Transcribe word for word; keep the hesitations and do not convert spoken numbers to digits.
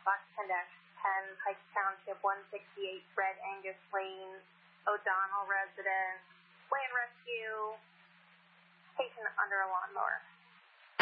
box ten ten, Pike Township, one sixty-eight Red Angus Lane, O'Donnell residence, land rescue, patient under a lawnmower.